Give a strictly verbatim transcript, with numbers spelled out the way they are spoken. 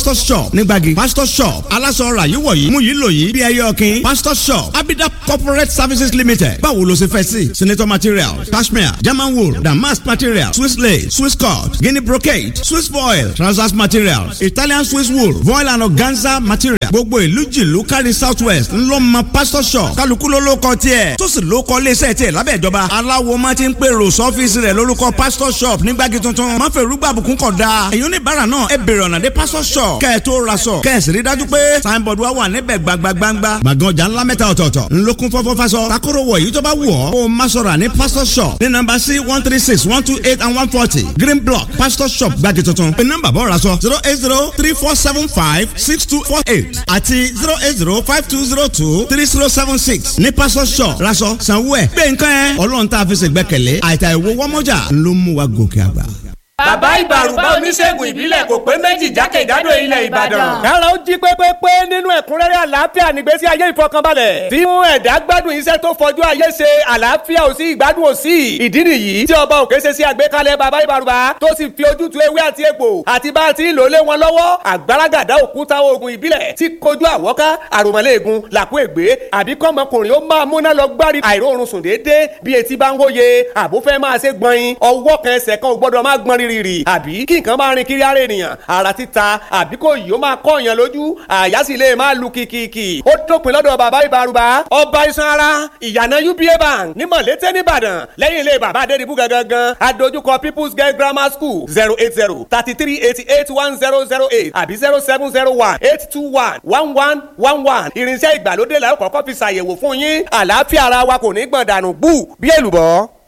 pastor shop nígbàgì pastor shop aláṣọ ọ̀rà yìí wọ̀nyí mú yìí lò yìí bí ẹyẹ ọ̀kìn pastor shop abida corporate services limited báwo ló ṣe fẹ́ sí senator materials cashmere german wool damask materials swiss lace swiss cut guinea brocade swiss foil trousers materials italian swiss wool voile and organza material gbogbo ìlú jìlú kárí south west ńlọmọ pastor shop kálukú ló ló kọ tiẹ̀ tó sì ló kọ iléeṣẹ́ tiẹ̀ lábẹ́ ìjọba aláwo máa ti ń pèrò sọ́fíìsì rẹ̀ lórúkọ pastor shop nígbàgì tuntun má fẹ́ rúgbà àbùkún kọ̀ dáa èyí oníbàárà náà ẹ bèrè ọ̀nà dé pastor shop kẹ́ ẹ tó ra sọ kẹ́ ẹ sì rí dájú pé signboard wa wà níbẹ̀ gbagbagbangba gbàgán ọjà ńlá mẹ́ta ọ̀tọ̀ọ̀tọ̀ ńlọkùn fọ́fọ́ fasọ takoro wọ̀ yìí tó bá wù ọ́ kó o má sọ̀rọ̀ ní pastor shop ní nọ́mbà sí one three six one two eight and one forty green block pastor shop gbàgì tuntun pé nọ́mbà bọ́ ra sọ zero eight zero three four seven five six two four eight àti zero eight zero five two zero two three zero seven six ní pastor shop raṣọ sanwó ẹ̀ gbé nǹkan ẹ̀ ọlọ́run tá a fi ṣègbẹ́kẹ̀lé àìtà ìwọ wọ́mọ́jà ló mú wa gòkè àgbà. bàbá ìbàrùbá oníṣègùn ìbílẹ̀ kò pé méjì jákèjádò ilẹ̀ ìbàdàn. kára ó jí pépépé nínú ẹ̀kúnrẹ́rẹ́ àlàáfíà nígbésí ayé ìfọkànbalẹ̀ tí mú ẹ̀dá gbádùn iṣẹ́ tó fojú ayé ṣe àlàáfíà ò sí ìgbádùn ò sí ìdí nìyí tí ọba òkè ṣe sí àgbékalẹ̀ bàbá ìbàrùbá tó sì fi ojútùú ewé àti egbò àti bá a ti ń lò lé wọn lọ́wọ́ àgbàràgàdá òkúta oògùn ìbílẹ̀ tí kojú àwọ́ká àròmọ̀lẹ́ẹ̀gùn làkú ègbé àbí kọ́mọkùnrin ó máa múná lọ gbárí àìróorun sùn déédéé bí etí bá ń wóye àbúfẹ́ máa ṣe gbọ̀nyin ọwọ́ kan ẹsẹ̀ kan ò gbọ́dọ̀ máa gbọ́n rírì àbí kí nǹkan máa rin kiri ara ènìyàn ara títa àbí kò yìí ó máa kọ́ èèyàn lójú àyà sì lè máa lu kìkìkì ó dópin lọ́dọ̀ bàbá ìbàrùbá ọba iṣan ara ìyànà uba bank ní mọ̀lété nìbàdàn lẹ́yìn ilé bàbá adédìbú gangan adójúkọ people's girl grammar school zero eight zero thirty three eighty eight one zero zero eight àbí zero seven zero one eight two one one one one one irinṣẹ́ ìgbàlódé la ó kọ́kọ́ fi ṣàyẹ̀wò fún yín àlàáfíà ara wa kò ní gbọ̀n dànù gbù bí èlùbọ́.